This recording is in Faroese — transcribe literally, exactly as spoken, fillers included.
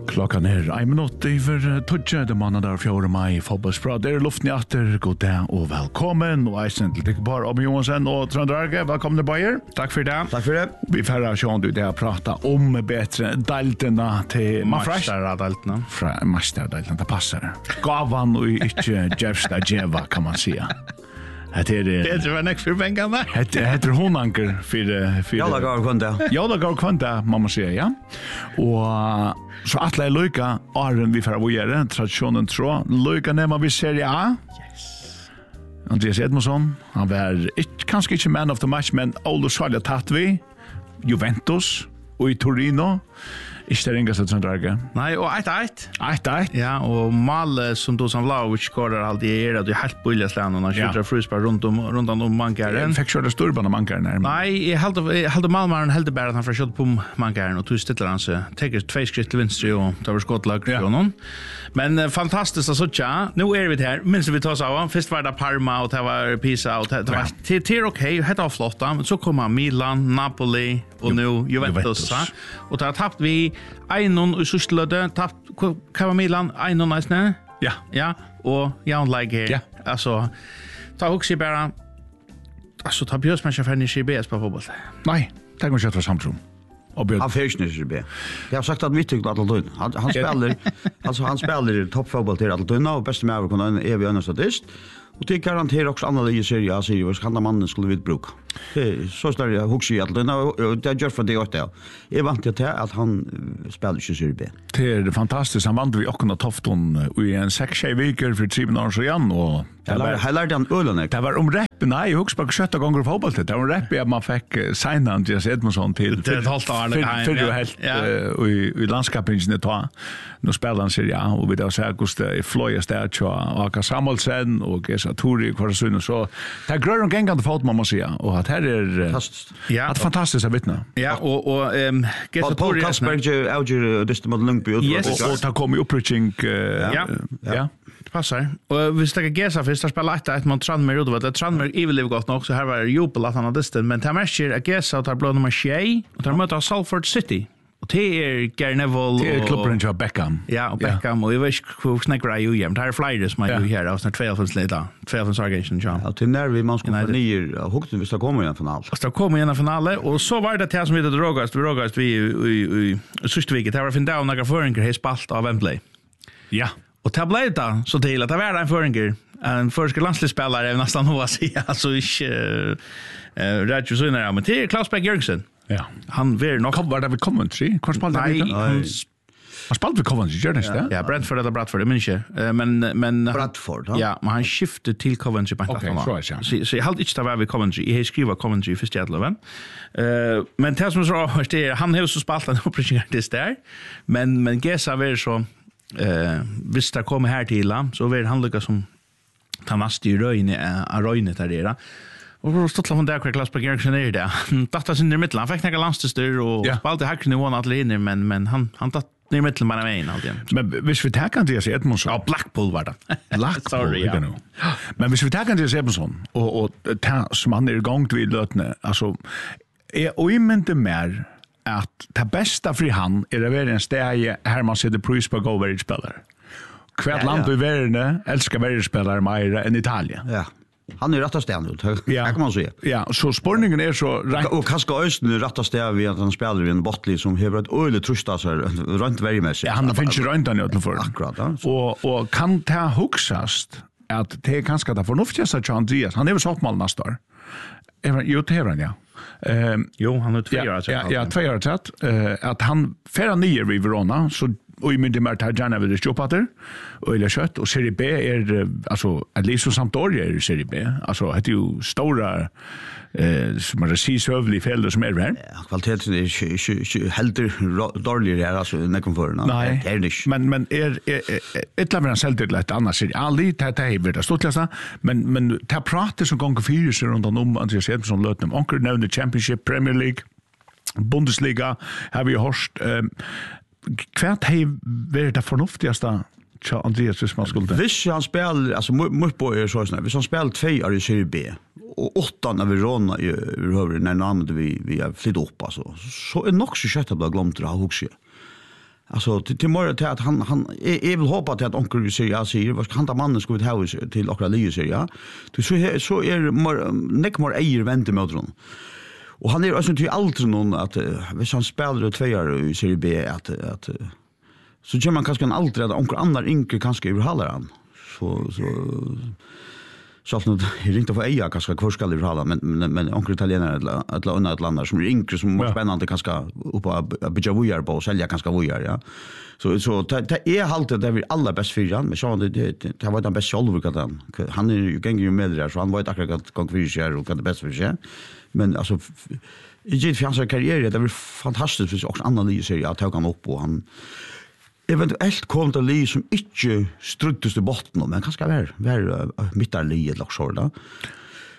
Klockan är en minut över tjugo, det månader fjärde maj, fotbollsprat. Det är luften i atter, god dag och välkommen. Och jag sänder till bara om Johansson och Trandrarge. Välkommen till Bayer. Tack för det. Tack för det. Vi får Sean du där prata om bättre dalterna till Masterdalterna. Fra Masterdalterna, det passar. Gavan och inte Jeffsta Jeva kan man säga. Det är det. Det var näck för pengarna. Det heter honanker för för. Ja, det går kvanta. Ja, det går kvanta, man måste säga, ja. Och så alla är lycka Arren vi får göra traditionen tror. Lycka när man vill Serie A. Yes. Andreas Edmondson, han var inte kanske inte man of the match, men Olo Salja tatt vi Juventus och i Torino. Ikke det ringaste Trandrarge. Nej, och ett ett. ett ett. Ja, och mål som då som Vlahovic scorar alltid är att det är helt bulliga slän och han skjuter frispark runt om runt om Mankaren. Fick köra storban om Mankaren. Nej, jag hade jag hade Malmaren helt bara att han får skott på Mankaren och tog stilla han så tar två skritt till vänster och tar skottlag för honom. Men uh, fantastiskt att såcha. Nu är vi här. Minns vi tar så av. Först var det Parma och det var Pisa och det var till till okej, helt av flotta, men så kommer Milan, Napoli och nu Juventus. Juventus. Och där tappade vi Einon i Sustlöde, tappt Kava Milan, Einon nästan. Ja. Ja, och jag like här. Ja. Alltså ta också bara alltså ta björsmatchen för N B S på fotboll. Nej, det går inte att samtro. Han färsnar sig be. Jag har sagt att vi tycker att Atlantun. Han han spelar alltså han spelar toppfotboll till Atlantun och bästa med över en evig understatist. Och det garanterar också andra i Serie A så vad ska den mannen skulle vi bruka. Det så står jag huxar i Atlantun och det gör för det åt det. Jag vant till att han spelar i Serie B. Det är fantastiskt. Han vann vi också Tofton i en sex veckor för tre månader sedan och det var hela den ölen. Det var om rätt. Nej, jag huxar på sjätte gånger fotboll till. Det var rätt att man fick signa Andreas Edmondson till till ett halvt år igen. För det helt i i landskapet inte ta. Nu spelar han Serie A och vi då säger Gustav i Floja där och Aka Samuelsen och Gesa Tori kvar så så. Det grör en gängande fot man måste säga och att här är fantastiskt. Ja, att fantastiskt att vittna. Ja, och och ehm Gesa Tori Kasperge Auger det måste Lundby och ta komma upp reaching ja. Ja. Det passar. Och vi ska Gesa först att spela ett mot Tranmere och det var det Tranmere evil gott nog så här var jubel att han hade distan men tar matcher att Gesa tar blå nummer tjugo och tar möter Salford City. Och det är Garneval det är klubben av Beckham. Ja, och Beckham och jag vet hur snackar jag ju. Det är flyers man ju här och så två från Sleda. Två från Sargation John. Ja, till när vi man ska få ner hukten vi ska komma i en final. Ska komma i en final och så var det det som vi det drogast, vi drogast vi i sista veckan. Det var fin down några föringar har spalt av Wembley. Ja. Och tableta så till att det var en föringar. En förska landslagsspelare nästan hur att säga alltså inte eh rätt så när men till Klaus Beck Jørgensen. Ja. Han var nog kom var det vi Coventry. Kvar spelade han inte. Han spelade vi Coventry, gör det inte? Ja, Brentford eller Bradford, men inte. Men men Bradford. Ja, men han skiftade till Coventry på Okej, så är det. Så så jag hade inte där vi Coventry. Jag skriver Coventry för Stjärnlöven. Eh men det som så är han har så spalt en operation det där. Men men Gesa var så eh visst det kommer här till så vill han lyckas som ta mest i röjne a röjne där det. Och så stod där kvar Klaus Beck Jørgensen är där. Tatta sin i mitten. Han fick några landstyr och yeah. Spalade hacken i one att linje men men han han tatt ner mitten bara med en alltid. Men hvis vi tar kan det se Edmondson. Ja, Blackpool var det. Blackpool, sorry, ja. Men hvis vi tar kan det se Edmondson och och ta som han är igång till lötne. Alltså är och inte mer att ta bästa för han är det väl en steg här man ser det pris på go very spelare. Kvart land i världen älskar very spelare mer än Italien. Ja. Han är rättast där nu. Ja. Här kan man se. Ja, så spårningen är så rätt. Och kanske östen rättast där vi att han spelar i en bottli som har ett öle trusta så runt väldigt mycket. Ja, han finns ju runt den i för. Akkurat. Ja. Och och kan ta huxast att det är ganska det förnuftigaste att Andreas. Han är väl sånt mål nästa år. Även ju till han ja. Ehm jo, han har två år så. Ja, ja, två år så att han färra ner i Verona så och i min mer tar gärna vid Jopater och eller kött och Serie B är alltså at least som Sampdoria är Serie B alltså det är ju stora eh som man ser så övlig fällor som är här. Ja, kvaliteten är helt dålig här alltså när kom för nej. Det är det. Men men är ett av de sällsynt lätt annars är aldrig det här blir det stort läsa men men ta pratar som gånger fyra så runt om Andreas Edmondson löt onkel nu the Championship Premier League Bundesliga har vi hört kvart hej var det förnuftigaste tja Andreas hvis man skulle. Hvis han spelar alltså Murpo är så snäll. Hvis han spelar två år i Serie B och åtta när vi råna i över när namnet vi vi har flytt upp alltså så är nog så kött att bli glömt att ha huxit. Alltså till till morgon till att han han är vill hoppa till att onkel vi säger jag säger vad han ta mannen skulle ha till okra Lie säger ja. Du så här så är Nick more eier vänte med honom. Och han är alltså till allt någon att hvis han spelar två år i Serie B att att så kör man kanske en allt redan onkel andra yngre kanske överhåller han. Så så så att det ringte för eja kanske kvar ska det hålla men men, men onkel italienare eller eller annat ett land som är yngre som måste spännande kanske upp på budgetvujar på sälja kanske vujar ja. Så så det är halt det vi alla bäst för han men så det det var den bäst själv vilket han han är ju gänger ju med där så han var inte akkurat konkurrens och kan det bäst för sig men alltså i gitt för hans karriär det var fantastiskt för också andra Lie serie att ta han upp och han eventuellt kom til Lie som ikke struttest i botten, men kanskje være, være mittarlige eller så da.